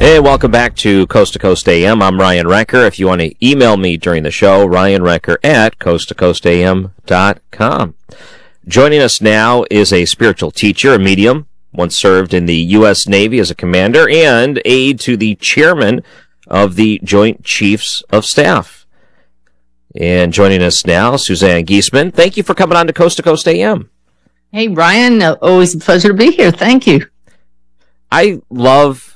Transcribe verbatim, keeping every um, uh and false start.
Hey, welcome back to Coast to Coast A M. I'm Ryan Recker. If you want to email me during the show, ryan recker at coast to coast a m dot com. Joining us now is a spiritual teacher, a medium, once served in the U S Navy as a commander, and aide to the chairman of the Joint Chiefs of Staff. And joining us now, Suzanne Giesemann. Thank you for coming on to Coast to Coast A M. Hey, Ryan, always a pleasure to be here. Thank you. I love